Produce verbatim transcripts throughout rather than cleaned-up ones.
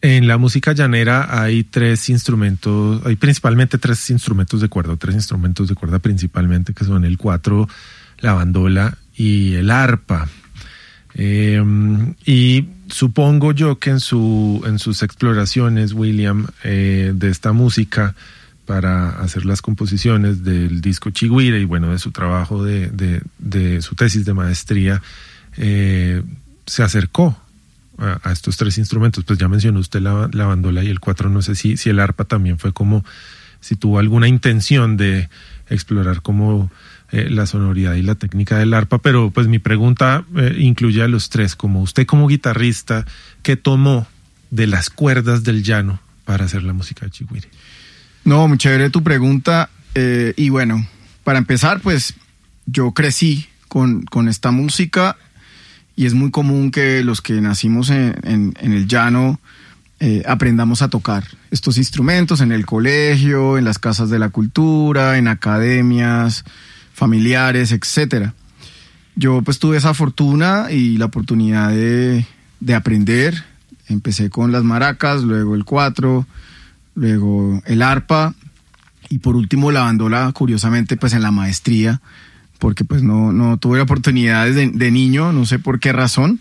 En la música llanera hay tres instrumentos, hay principalmente tres instrumentos de cuerda, tres instrumentos de cuerda principalmente, que son el cuatro, la bandola y el arpa. Eh, y supongo yo que en su en sus exploraciones, William, eh, de esta música para hacer las composiciones del disco Chigüire y bueno, de su trabajo de, de, de su tesis de maestría, eh, se acercó A, a estos tres instrumentos. Pues ya mencionó usted la, la bandola y el cuatro, no sé si, si el arpa también fue como, si tuvo alguna intención de explorar como eh, la sonoridad y la técnica del arpa, pero pues mi pregunta eh, incluye a los tres, como usted como guitarrista, ¿qué tomó de las cuerdas del llano para hacer la música de Chigüire? No, muy chévere tu pregunta, eh, y bueno, para empezar, pues yo crecí con, con esta música. Y es muy común que los que nacimos en, en, en el llano eh, aprendamos a tocar estos instrumentos en el colegio, en las casas de la cultura, en academias familiares, etcétera. Yo pues tuve esa fortuna y la oportunidad de, de aprender. Empecé con las maracas, luego el cuatro, luego el arpa y por último la bandola, curiosamente pues en la maestría, porque pues no, no tuve la oportunidad de, de niño, no sé por qué razón,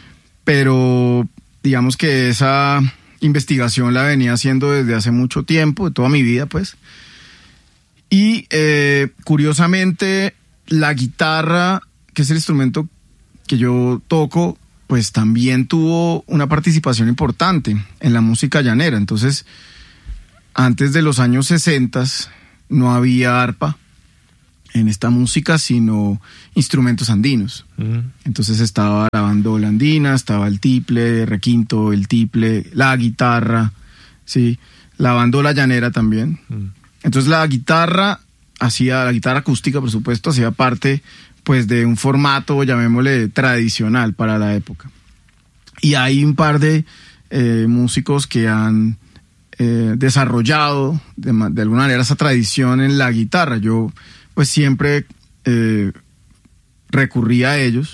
pero digamos que esa investigación la venía haciendo desde hace mucho tiempo, de toda mi vida pues, y eh, curiosamente la guitarra, que es el instrumento que yo toco, pues también tuvo una participación importante en la música llanera. Entonces, antes de los años sesenta no había arpa en esta música, sino instrumentos andinos. Mm. Entonces estaba la bandola andina, estaba el tiple, el requinto, el tiple, la guitarra, sí, la bandola llanera también. Mm. Entonces la guitarra hacía, la guitarra acústica, por supuesto, hacía parte pues de un formato, llamémosle, tradicional para la época. Y hay un par de eh, músicos que han eh, desarrollado de, de alguna manera esa tradición en la guitarra. Yo pues siempre eh, recurrí a ellos.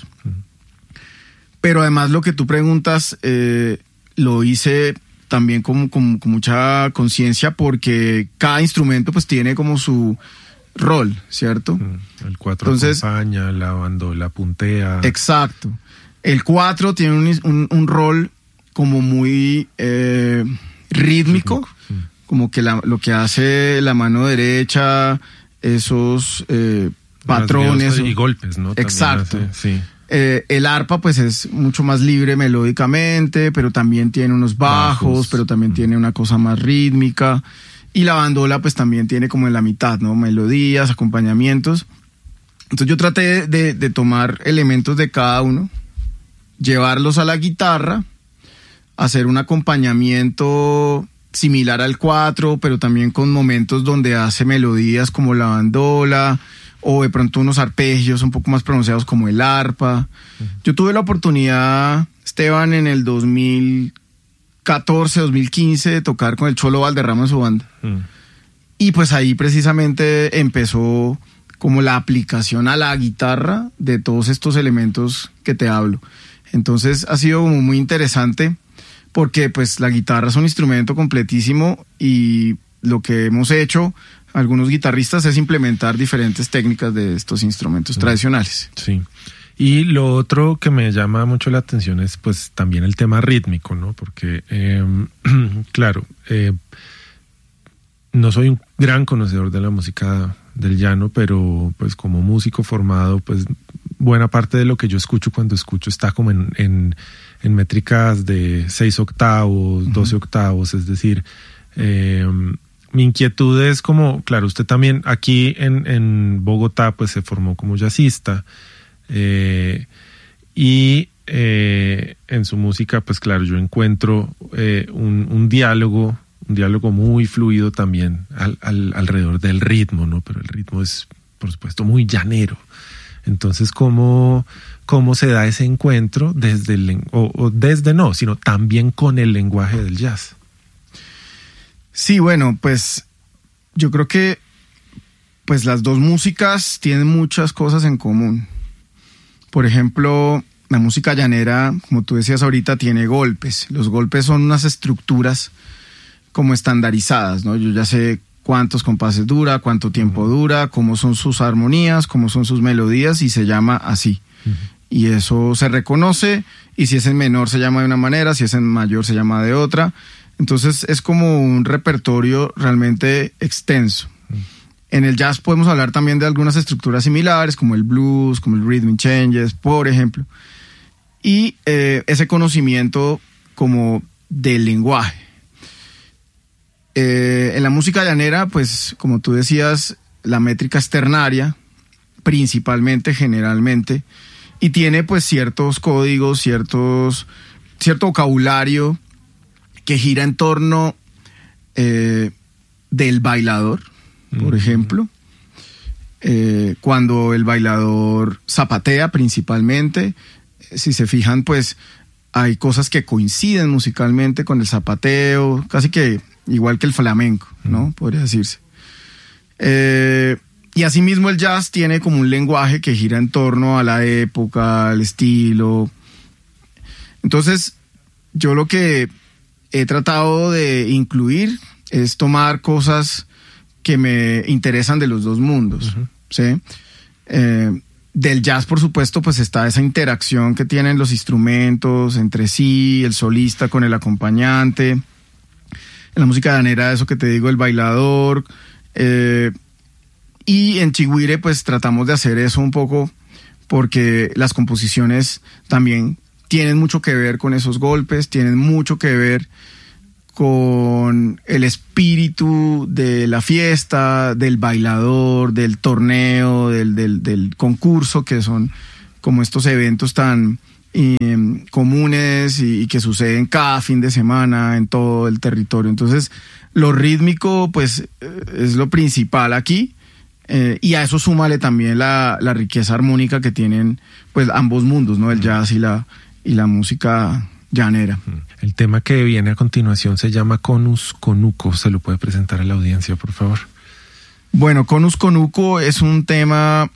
Pero además lo que tú preguntas eh, lo hice también con, con, con mucha conciencia, porque cada instrumento pues tiene como su rol, ¿cierto? El cuatro acompaña, la bandola puntea. Exacto. El cuatro tiene un, un, un rol como muy eh, rítmico, rítmico. Como que la, lo que hace la mano derecha, esos eh, patrones y golpes, ¿no? Exacto. Hace, sí. eh, el arpa pues es mucho más libre melódicamente, pero también tiene unos bajos, bajos. pero también mm. tiene una cosa más rítmica. Y la bandola pues también tiene como en la mitad, ¿no? Melodías, acompañamientos. Entonces yo traté de, de tomar elementos de cada uno, llevarlos a la guitarra, hacer un acompañamiento similar al cuatro, pero también con momentos donde hace melodías como la bandola, o de pronto unos arpegios un poco más pronunciados como el arpa. Uh-huh. Yo tuve la oportunidad, Esteban, en el dos mil catorce, dos mil quince, de tocar con el Cholo Valderrama en su banda. Uh-huh. Y pues ahí precisamente empezó como la aplicación a la guitarra de todos estos elementos que te hablo. Entonces ha sido como muy interesante, porque pues la guitarra es un instrumento completísimo y lo que hemos hecho algunos guitarristas es implementar diferentes técnicas de estos instrumentos sí. tradicionales. Sí. Y lo otro que me llama mucho la atención es pues también el tema rítmico, ¿no? Porque, eh, claro, eh, no soy un gran conocedor de la música del llano, pero pues como músico formado, pues buena parte de lo que yo escucho cuando escucho está como en, en, en métricas de seis octavos, uh-huh. doce octavos, es decir, eh, mi inquietud es como, claro, usted también aquí en, en Bogotá pues se formó como jazzista, eh, y eh, en su música pues claro, yo encuentro eh, un, un diálogo, un diálogo muy fluido también al, al, alrededor del ritmo, ¿no? Pero el ritmo es, por supuesto, muy llanero. Entonces, ¿cómo, cómo se da ese encuentro desde el, o, o desde no, sino también con el lenguaje del jazz? Sí, bueno, pues yo creo que pues las dos músicas tienen muchas cosas en común. Por ejemplo, la música llanera, como tú decías ahorita, tiene golpes. Los golpes son unas estructuras como estandarizadas, ¿no? Yo ya sé cuántos compases dura, cuánto tiempo uh-huh. dura, cómo son sus armonías, cómo son sus melodías, y se llama así. Uh-huh. Y eso se reconoce, y si es en menor se llama de una manera, si es en mayor se llama de otra. Entonces es como un repertorio realmente extenso. Uh-huh. En el jazz podemos hablar también de algunas estructuras similares, como el blues, como el rhythm changes, por ejemplo. Y eh, ese conocimiento como del lenguaje. Eh, en la música llanera, pues, como tú decías, la métrica es ternaria, principalmente, generalmente, y tiene, pues, ciertos códigos, ciertos, cierto vocabulario que gira en torno eh, del bailador, por uh-huh. ejemplo. Eh, cuando el bailador zapatea, principalmente, si se fijan, pues, hay cosas que coinciden musicalmente con el zapateo, casi que igual que el flamenco, ¿no? Podría decirse. Eh, y asimismo el jazz tiene como un lenguaje que gira en torno a la época, al estilo. Entonces, yo lo que he tratado de incluir es tomar cosas que me interesan de los dos mundos, uh-huh. ¿sí? Eh, del jazz, por supuesto, pues está esa interacción que tienen los instrumentos entre sí, el solista con el acompañante. En la música llanera, eso que te digo, el bailador. Eh, y en Chigüire, pues tratamos de hacer eso un poco porque las composiciones también tienen mucho que ver con esos golpes, tienen mucho que ver con el espíritu de la fiesta, del bailador, del torneo, del, del, del concurso, que son como estos eventos tan Eh, comunes y, y que suceden cada fin de semana en todo el territorio. Entonces, lo rítmico, pues, eh, es lo principal aquí, eh, y a eso súmale también la, la riqueza armónica que tienen, pues, ambos mundos, ¿no? El jazz y la, y la música llanera. El tema que viene a continuación se llama Conus Conuco. ¿Se lo puede presentar a la audiencia, por favor? Bueno, Conus Conuco es un tema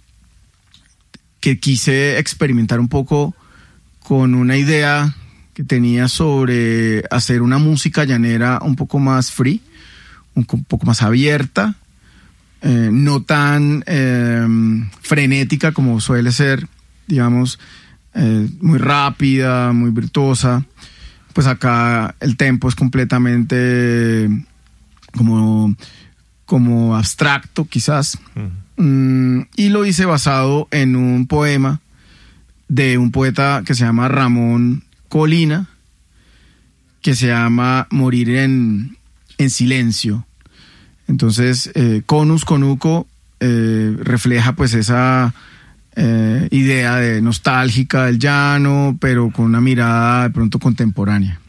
que quise experimentar un poco con una idea que tenía sobre hacer una música llanera un poco más free, un poco más abierta, eh, no tan eh, frenética como suele ser, digamos, eh, muy rápida, muy virtuosa. Pues acá el tempo es completamente como, como abstracto, quizás. Uh-huh. Mm, y lo hice basado en un poema de un poeta que se llama Ramón Colina, que se llama Morir en, en silencio. Entonces, eh, Conus Conuco eh, refleja pues esa eh, idea de nostálgica del llano, pero con una mirada de pronto contemporánea.